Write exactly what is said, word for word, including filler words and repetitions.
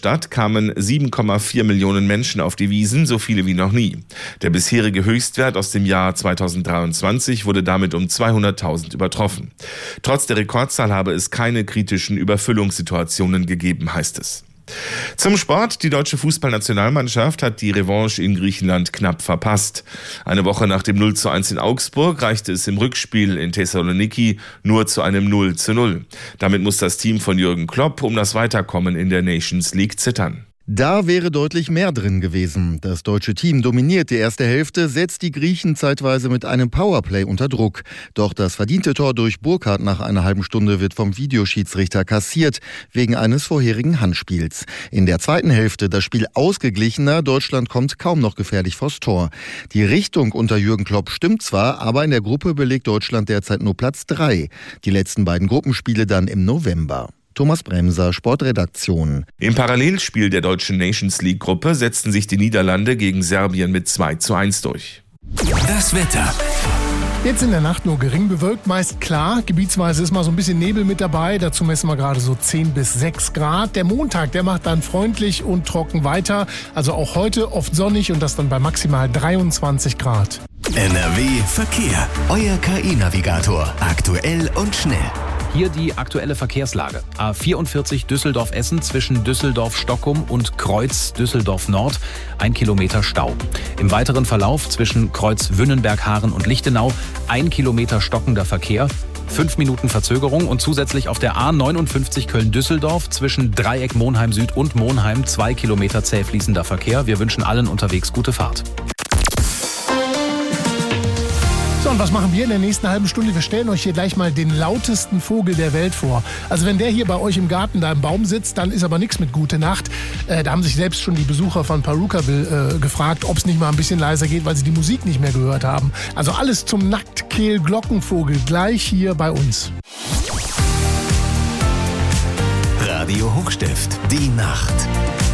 Stadt kamen sieben Komma vier Millionen Menschen auf die Wiesn, so viele wie noch nie. Der bisherige Höchstwert aus dem Jahr zweitausenddreiundzwanzig wurde damit um zweihunderttausend übertroffen. Trotz der Rekordzahl habe es keine kritischen Überfüllungssituationen gegeben, heißt es. Zum Sport. Die deutsche Fußballnationalmannschaft hat die Revanche in Griechenland knapp verpasst. Eine Woche nach dem null zu eins in Augsburg reichte es im Rückspiel in Thessaloniki nur zu einem null zu null. Damit muss das Team von Jürgen Klopp um das Weiterkommen in der Nations League zittern. Da wäre deutlich mehr drin gewesen. Das deutsche Team dominiert die erste Hälfte, setzt die Griechen zeitweise mit einem Powerplay unter Druck. Doch das verdiente Tor durch Burkhardt nach einer halben Stunde wird vom Videoschiedsrichter kassiert, wegen eines vorherigen Handspiels. In der zweiten Hälfte das Spiel ausgeglichener, Deutschland kommt kaum noch gefährlich vors Tor. Die Richtung unter Jürgen Klopp stimmt zwar, aber in der Gruppe belegt Deutschland derzeit nur Platz drei. Die letzten beiden Gruppenspiele dann im November. Thomas Bremser, Sportredaktion. Im Parallelspiel der deutschen Nations League Gruppe setzten sich die Niederlande gegen Serbien mit zwei zu eins durch. Das Wetter. Jetzt in der Nacht nur gering bewölkt, meist klar. Gebietsweise ist mal so ein bisschen Nebel mit dabei. Dazu messen wir gerade so zehn bis sechs Grad. Der Montag, der macht dann freundlich und trocken weiter. Also auch heute oft sonnig und das dann bei maximal dreiundzwanzig Grad. N R W Verkehr. Euer K I-Navigator. Aktuell und schnell. Hier die aktuelle Verkehrslage. A vierundvierzig Düsseldorf-Essen zwischen Düsseldorf-Stockum und Kreuz Düsseldorf-Nord. Ein Kilometer Stau. Im weiteren Verlauf zwischen Kreuz Wünnenberg-Haaren und Lichtenau ein Kilometer stockender Verkehr. Fünf Minuten Verzögerung und zusätzlich auf der A neunundfünfzig Köln-Düsseldorf zwischen Dreieck Monheim Süd und Monheim zwei Kilometer zäh fließender Verkehr. Wir wünschen allen unterwegs gute Fahrt. So, und was machen wir in der nächsten halben Stunde? Wir stellen euch hier gleich mal den lautesten Vogel der Welt vor. Also wenn der hier bei euch im Garten da im Baum sitzt, dann ist aber nichts mit Gute Nacht. Äh, da haben sich selbst schon die Besucher von Perukaville äh, gefragt, ob es nicht mal ein bisschen leiser geht, weil sie die Musik nicht mehr gehört haben. Also alles zum Nacktkehl-Glockenvogel gleich hier bei uns. Radio Hochstift, die Nacht.